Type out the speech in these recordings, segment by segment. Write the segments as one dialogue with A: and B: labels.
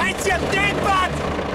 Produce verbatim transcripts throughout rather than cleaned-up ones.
A: Seid ihr deppert?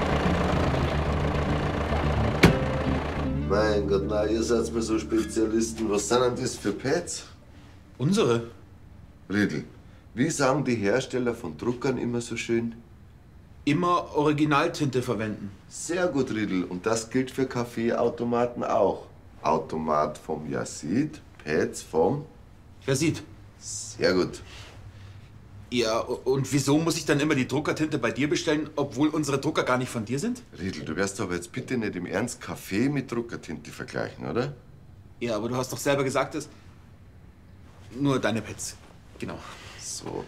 B: Mein Gott, na, ihr seid mir so Spezialisten. Was sind denn das für Pads?
C: Unsere?
B: Riedl, wie sagen die Hersteller von Druckern immer so schön?
C: Immer Originaltinte verwenden.
B: Sehr gut, Riedl. Und das gilt für Kaffeeautomaten auch. Automat vom Yazid, Pads vom...
C: Yazid.
B: Sehr gut.
C: Ja, und wieso muss ich dann immer die Druckertinte bei dir bestellen, obwohl unsere Drucker gar nicht von dir sind?
B: Riedl, du wirst aber jetzt bitte nicht im Ernst Kaffee mit Druckertinte vergleichen, oder?
C: Ja, aber du hast doch selber gesagt, dass... Nur deine Pads. Genau.
B: So.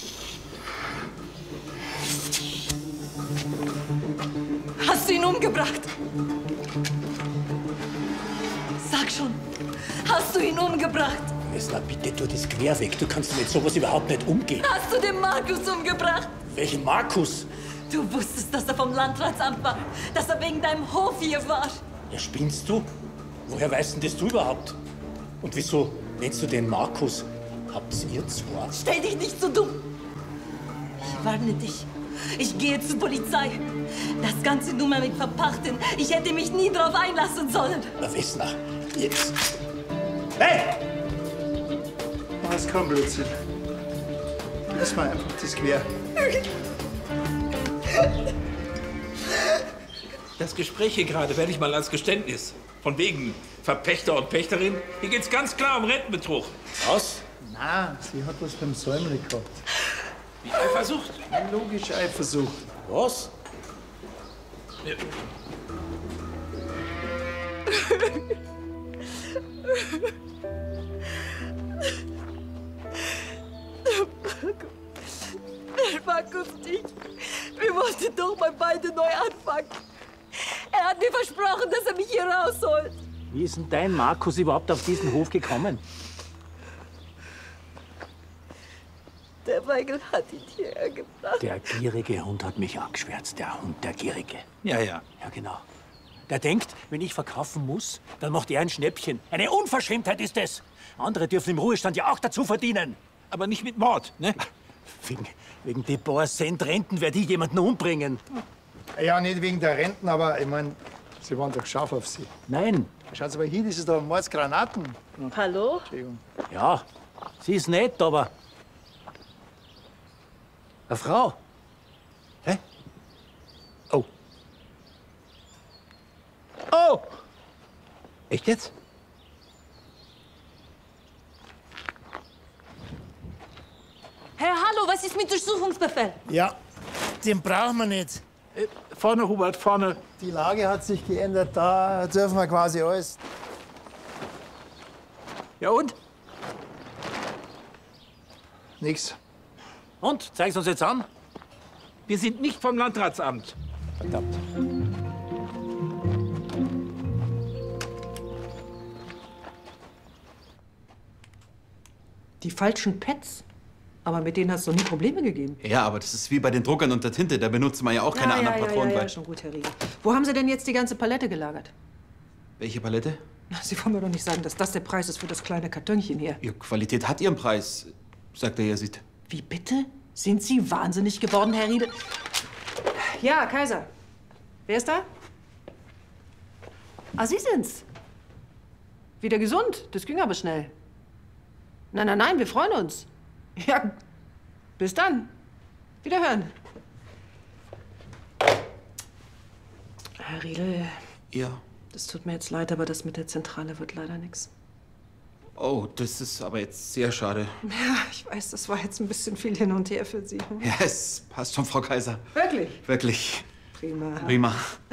D: Hast du ihn umgebracht? Sag schon, hast du ihn umgebracht?
A: Vesna, bitte tu das quer weg. Du kannst mit sowas überhaupt nicht umgehen.
D: Hast du den Markus umgebracht?
A: Welchen Markus?
D: Du wusstest, dass er vom Landratsamt war, dass er wegen deinem Hof hier war.
A: Ja, spinnst du? Woher weißt denn das du überhaupt? Und wieso nennst du den Markus? Habt's ihr zwei?
D: Stell dich nicht so dumm. Ich warne dich. Ich gehe zur Polizei. Das ganze Nummer mit Verpachten. Ich hätte mich nie drauf einlassen sollen.
A: Na, Vesna, jetzt. Hey!
E: Was kein Blödsinn. Lass mal einfach das quer.
F: Das Gespräch hier gerade werde ich mal als Geständnis. Von wegen Verpächter und Pächterin. Hier geht's ganz klar um Rentenbetrug.
A: Was?
E: Na, sie hat was beim Säumli gehabt.
F: Wie Eifersucht?
E: Logische Eifersucht.
A: Was?
F: Ja.
D: Markus und ich, wir wollten doch mal beide neu anfangen. Er hat mir versprochen, dass er mich hier rausholt.
A: Wie ist denn dein Markus überhaupt auf diesen Hof gekommen?
D: Der Weigel hat ihn hierher gebracht.
A: Der gierige Hund hat mich angeschwärzt. Der Hund, der Gierige.
F: Ja, ja.
A: Ja, genau. Der denkt, wenn ich verkaufen muss, dann macht er ein Schnäppchen. Eine Unverschämtheit ist es. Andere dürfen im Ruhestand ja auch dazu verdienen.
F: Aber nicht mit Mord, ne?
A: Wegen, wegen die paar Cent Renten werde ich jemanden umbringen.
E: Ja, nicht wegen der Renten, aber ich meine, sie waren doch scharf auf sie.
A: Nein.
E: Schauen Sie mal hin, das ist doch Mordsgranaten.
D: Hallo?
E: Entschuldigung.
A: Ja, sie ist nett, aber... Eine Frau. Hä? Oh. Oh! Echt jetzt?
D: Herr, hallo, was ist mit Durchsuchungsbefehl?
E: Ja, den brauchen wir nicht.
F: Äh, vorne, Hubert, vorne.
E: Die Lage hat sich geändert, da dürfen wir quasi alles.
F: Ja und?
E: Nix.
A: Und? Zeig's uns jetzt an.
F: Wir sind nicht vom Landratsamt.
A: Verdammt.
G: Die falschen Pets? Aber mit denen hast du noch nie Probleme gegeben.
C: Ja, aber das ist wie bei den Druckern und der Tinte. Da benutzt man ja auch keine
G: ja,
C: anderen
G: ja,
C: Patronen.
G: Ja, ja,
C: weil-
G: schon gut, Herr Riegel. Wo haben Sie denn jetzt die ganze Palette gelagert?
C: Welche Palette?
G: Na, Sie wollen mir doch nicht sagen, dass das der Preis ist für das kleine Kartönchen hier.
C: Ja, Qualität hat ihren Preis, sagt der Yazid.
G: Wie bitte? Sind Sie wahnsinnig geworden, Herr Riedel? Ja, Kaiser. Wer ist da? Ah, Sie sind's. Wieder gesund. Das ging aber schnell. Nein, nein, nein, wir freuen uns. Ja, bis dann. Wiederhören. Herr Riedel,
C: Ja.
G: das tut mir jetzt leid, aber das mit der Zentrale wird leider nichts.
C: Oh, das ist aber jetzt sehr schade.
G: Ja, ich weiß, das war jetzt ein bisschen viel hin und her für Sie. Hm?
C: Ja, es passt schon, Frau Kaiser.
G: Wirklich?
C: Wirklich.
G: Prima.
C: Prima.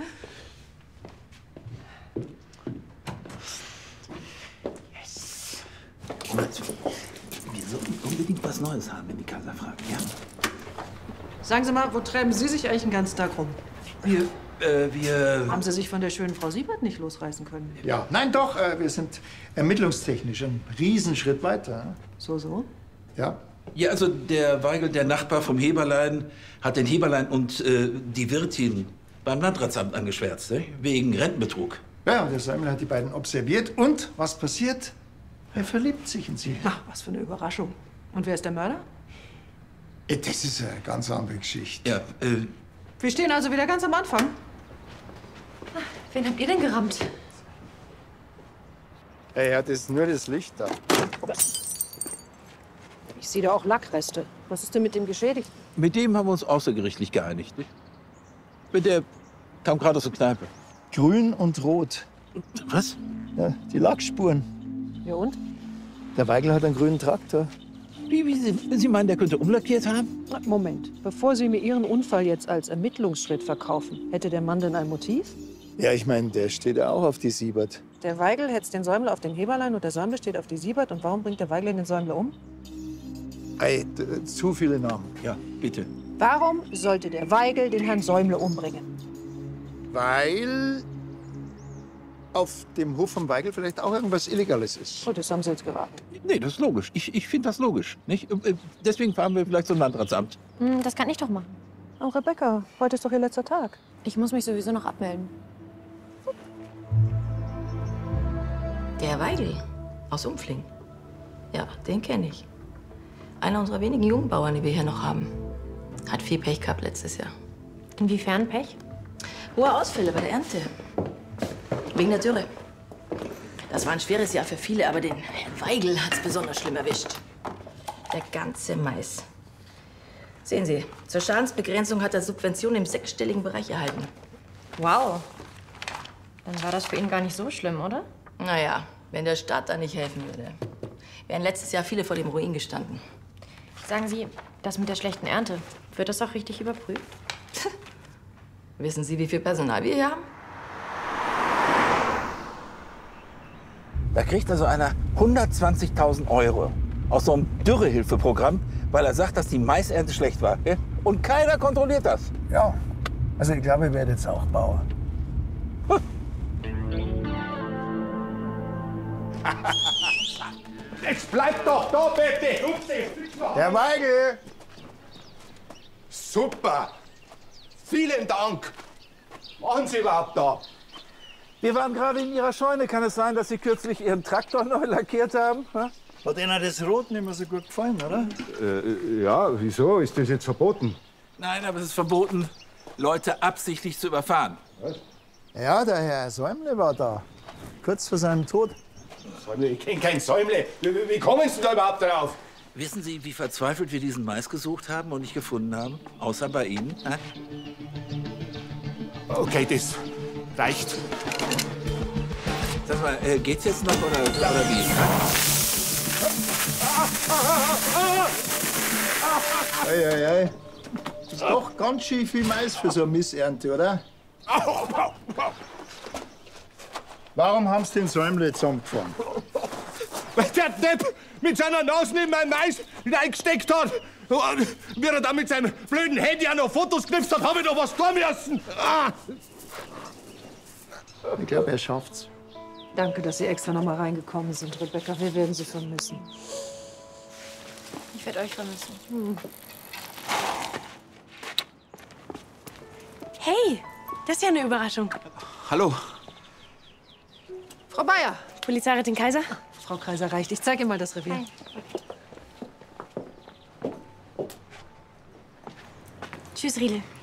F: Yes. Wir sollten unbedingt was Neues haben, wenn die Kaiser fragen, ja?
G: Sagen Sie mal, wo treiben Sie sich eigentlich den ganzen Tag rum?
F: Wir, äh, wir...
G: Haben Sie sich von der schönen Frau Siebert nicht losreißen können?
E: Ja, nein, doch, äh, wir sind ermittlungstechnisch einen Riesenschritt weiter.
G: So, so?
E: Ja.
F: Ja, also der Weigel, der Nachbar vom Heberlein, hat den Heberlein und äh, die Wirtin beim Landratsamt angeschwärzt, ne? Wegen Rentenbetrug.
E: Ja, und der Säumel hat die beiden observiert. Und was passiert? Er verliebt sich in sie.
G: Ach, was für eine Überraschung. Und wer ist der Mörder?
E: Äh, Das ist eine ganz andere Geschichte.
F: Ja, äh,
G: Wir stehen also wieder ganz am Anfang.
H: Wen habt ihr denn gerammt?
E: Ey, ja, das ist nur das Licht da.
G: Ich sehe da auch Lackreste. Was ist denn mit dem Geschädigten?
F: Mit dem haben wir uns außergerichtlich geeinigt. Nicht? Mit der kam gerade aus der Kneipe.
E: Grün und rot.
F: Was?
E: Ja, die Lackspuren.
G: Ja und?
E: Der Weigel hat einen grünen Traktor.
F: Wie, wie Sie, Sie meinen, der könnte umlackiert haben?
G: Moment. Bevor Sie mir Ihren Unfall jetzt als Ermittlungsschritt verkaufen, hätte der Mann denn ein Motiv?
E: Ja, ich meine, der steht ja auch auf die Siebert.
G: Der Weigel hetzt den Säumler auf den Heberlein und der Säumler steht auf die Siebert. Und warum bringt der Weigel den Säumler um?
E: Ey, d- zu viele Namen.
F: Ja, bitte.
G: Warum sollte der Weigel den Herrn Säumler umbringen?
E: Weil auf dem Hof vom Weigel vielleicht auch irgendwas Illegales ist.
G: Oh, das haben Sie jetzt geraten.
F: Nee, das ist logisch. Ich, ich finde das logisch. Nicht? Deswegen fahren wir vielleicht zum Landratsamt.
H: Hm, das kann ich doch machen.
G: Oh, Rebecca, heute ist doch Ihr letzter Tag.
H: Ich muss mich sowieso noch abmelden.
D: Der Weigel aus Umfling. Ja, den kenne ich. Einer unserer wenigen Jungbauern, die wir hier noch haben. Hat viel Pech gehabt letztes Jahr.
H: Inwiefern Pech?
D: Hohe Ausfälle bei der Ernte. Wegen der Dürre. Das war ein schweres Jahr für viele, aber den Herrn Weigel hat's besonders schlimm erwischt. Der ganze Mais. Sehen Sie, zur Schadensbegrenzung hat er Subventionen im sechsstelligen Bereich erhalten.
H: Wow. Dann war das für ihn gar nicht so schlimm, oder?
D: Naja, wenn der Staat da nicht helfen würde, wären letztes Jahr viele vor dem Ruin gestanden.
H: Sagen Sie, das mit der schlechten Ernte, wird das auch richtig überprüft?
D: Wissen Sie, wie viel Personal wir hier haben?
F: Da kriegt also einer hundertzwanzigtausend Euro aus so einem Dürrehilfeprogramm, weil er sagt, dass die Maisernte schlecht war. Gell? Und keiner kontrolliert das.
E: Ja, also ich glaube, ich werde jetzt auch Bauer.
I: Jetzt bleib doch da, bitte!
E: Herr Weigel!
I: Super! Vielen Dank! Machen Sie überhaupt da?
F: Wir waren gerade in Ihrer Scheune. Kann es sein, dass Sie kürzlich Ihren Traktor neu lackiert haben? Ha?
E: Hat Ihnen das Rot nicht mehr so gut gefallen, oder?
I: Äh, ja, wieso? Ist das jetzt verboten?
F: Nein, aber es ist verboten, Leute absichtlich zu überfahren.
I: Was?
E: Ja, der Herr Säumle war da. Kurz vor seinem Tod.
I: Säumle? Ich kenn kein Säumle. Wie, wie, wie kommen Sie da überhaupt drauf?
F: Wissen Sie, wie verzweifelt wir diesen Mais gesucht haben und nicht gefunden haben? Außer bei Ihnen? Ha?
I: Okay, das reicht.
F: Sag mal, äh, geht's jetzt noch oder, oder wie?
E: Ei, ei, ei. Das ist doch ganz schön viel Mais für so eine Missernte, oder? Warum haben Sie den Säumle zusammengefahren?
I: Weil der Depp mit seiner Nase in mein Mais hineingesteckt hat. Und wie er dann mit seinem blöden Handy auch noch Fotos geknipst hat, habe ich noch was tun müssen. Ah!
E: Ich glaube, er schafft's.
G: Danke, dass Sie extra noch mal reingekommen sind, Rebecca. Wir werden Sie vermissen.
H: Ich werde euch vermissen.
G: Hm.
H: Hey, das ist ja eine Überraschung.
C: Hallo.
G: Frau Bayer.
H: Polizeirätin Kaiser?
G: Frau Kaiser reicht. Ich zeige Ihnen mal das Revier.
H: Hi. Tschüss, Riedel.